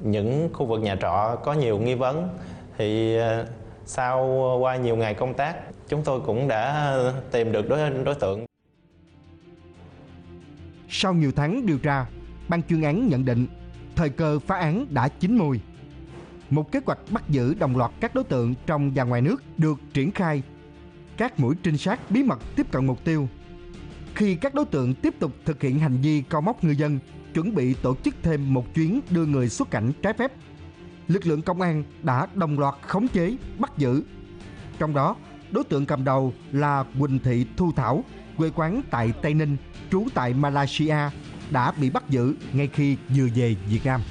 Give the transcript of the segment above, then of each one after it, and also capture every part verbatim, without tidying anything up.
những khu vực nhà trọ có nhiều nghi vấn thì sau qua nhiều ngày công tác, chúng tôi cũng đã tìm được đối, đối tượng. Sau nhiều tháng điều tra, ban chuyên án nhận định thời cơ phá án đã chín mùi. Một kế hoạch bắt giữ đồng loạt các đối tượng trong và ngoài nước được triển khai. Các mũi trinh sát bí mật tiếp cận mục tiêu. Khi các đối tượng tiếp tục thực hiện hành vi câu móc ngư dân, chuẩn bị tổ chức thêm một chuyến đưa người xuất cảnh trái phép, lực lượng công an đã đồng loạt khống chế, bắt giữ. Trong đó, đối tượng cầm đầu là Huỳnh Thị Thu Thảo, quê quán tại Tây Ninh, trú tại Malaysia, đã bị bắt giữ ngay khi vừa về Việt Nam.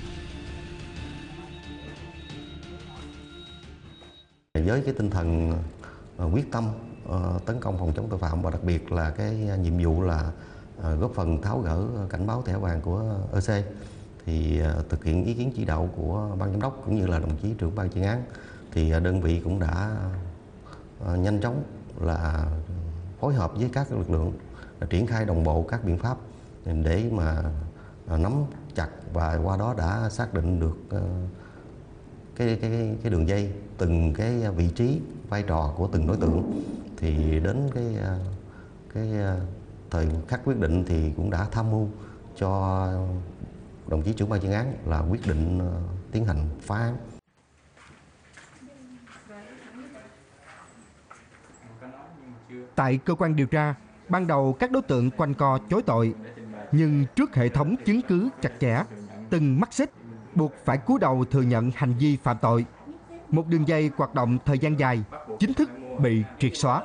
Với cái tinh thần quyết tâm tấn công phòng chống tội phạm và đặc biệt là cái nhiệm vụ là góp phần tháo gỡ cảnh báo thẻ vàng của e xê, thì thực hiện ý kiến chỉ đạo của ban giám đốc cũng như là đồng chí trưởng ban chuyên án, thì đơn vị cũng đã nhanh chóng là phối hợp với các lực lượng triển khai đồng bộ các biện pháp để mà nắm chặt và qua đó đã xác định được cái cái cái đường dây, từng cái vị trí, vai trò của từng đối tượng. Thì đến cái cái thời khắc quyết định thì cũng đã tham mưu cho đồng chí trưởng ban chuyên án là quyết định tiến hành phá án. Tại cơ quan điều tra, ban đầu các đối tượng quanh co chối tội, nhưng trước hệ thống chứng cứ chặt chẽ, từng mắt xích, buộc phải cúi đầu thừa nhận hành vi phạm tội. Một đường dây hoạt động thời gian dài chính thức bị triệt xóa.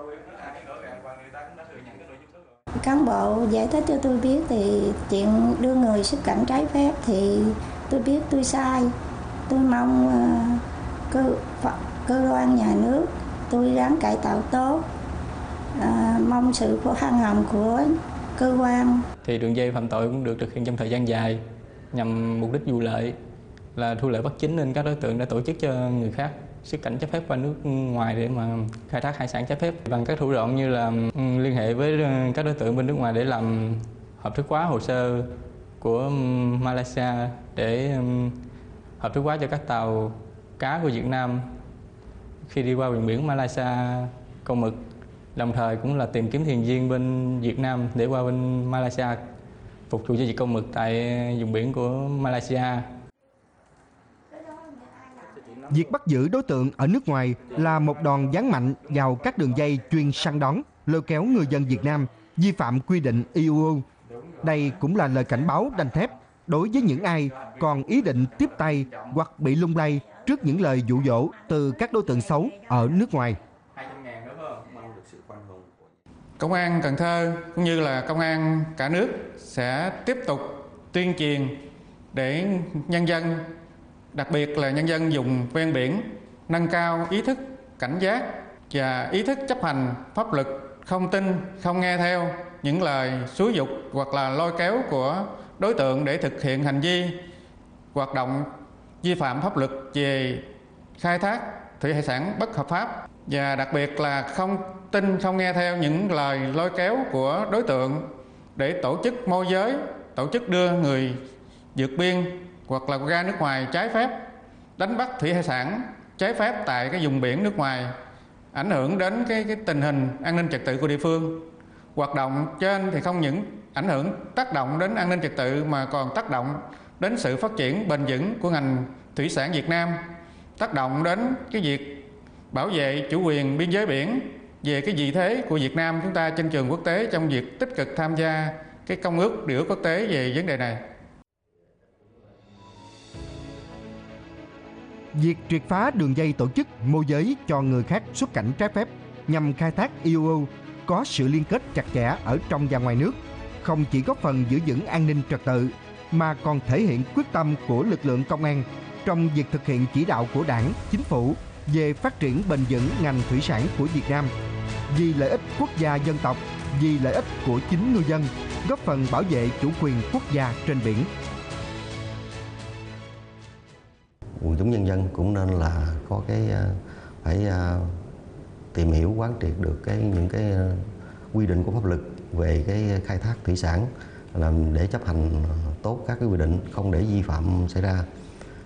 Cán bộ giải thích cho tôi biết thì chuyện đưa người xuất cảnh trái phép thì tôi biết tôi sai. Tôi mong cơ, cơ quan nhà nước tôi ráng cải tạo tốt, à, mong sự khoan hồng của cơ quan. Thì đường dây phạm tội cũng được thực hiện trong thời gian dài nhằm mục đích vụ lợi là thu lợi bất chính, nên các đối tượng đã tổ chức cho người khác xuất cảnh trái phép qua nước ngoài để mà khai thác hải sản trái phép bằng các thủ đoạn như là liên hệ với các đối tượng bên nước ngoài để làm hợp thức hóa hồ sơ của Malaysia để hợp thức hóa cho các tàu cá của Việt Nam khi đi qua vùng biển Malaysia câu mực, đồng thời cũng là tìm kiếm thuyền viên bên Việt Nam để qua bên Malaysia phục vụ cho việc câu mực tại vùng biển của Malaysia. Việc bắt giữ đối tượng ở nước ngoài là một đòn giáng mạnh vào các đường dây chuyên săn đón, lôi kéo người dân Việt Nam vi phạm quy định e u. Đây cũng là lời cảnh báo đanh thép đối với những ai còn ý định tiếp tay hoặc bị lung lay trước những lời dụ dỗ từ các đối tượng xấu ở nước ngoài. Công an Cần Thơ cũng như là công an cả nước sẽ tiếp tục tuyên truyền để nhân dân, đặc biệt là nhân dân vùng ven biển, nâng cao ý thức cảnh giác và ý thức chấp hành pháp luật, không tin, không nghe theo những lời xúi giục hoặc là lôi kéo của đối tượng để thực hiện hành vi hoạt động vi phạm pháp luật về khai thác thủy hải sản bất hợp pháp, và đặc biệt là không tin, không nghe theo những lời lôi kéo của đối tượng để tổ chức môi giới, tổ chức đưa người vượt biên hoặc là ra nước ngoài trái phép, đánh bắt thủy hải sản trái phép tại cái vùng biển nước ngoài, ảnh hưởng đến cái, cái tình hình an ninh trật tự của địa phương. Hoạt động trên thì không những ảnh hưởng tác động đến an ninh trật tự mà còn tác động đến sự phát triển bền vững của ngành thủy sản Việt Nam, tác động đến cái việc bảo vệ chủ quyền biên giới biển, về cái vị thế của Việt Nam chúng ta trên trường quốc tế trong việc tích cực tham gia cái công ước điều ước quốc tế về vấn đề này. Việc triệt phá đường dây tổ chức môi giới cho người khác xuất cảnh trái phép nhằm khai thác e u có sự liên kết chặt chẽ ở trong và ngoài nước, không chỉ góp phần giữ vững an ninh trật tự mà còn thể hiện quyết tâm của lực lượng công an trong việc thực hiện chỉ đạo của Đảng, Chính phủ về phát triển bền vững ngành thủy sản của Việt Nam, vì lợi ích quốc gia dân tộc, vì lợi ích của chính ngư dân, góp phần bảo vệ chủ quyền quốc gia trên biển. Quần chúng nhân dân cũng nên là có cái phải tìm hiểu quán triệt được cái những cái quy định của pháp luật về cái khai thác thủy sản, làm để chấp hành tốt các cái quy định, không để vi phạm xảy ra.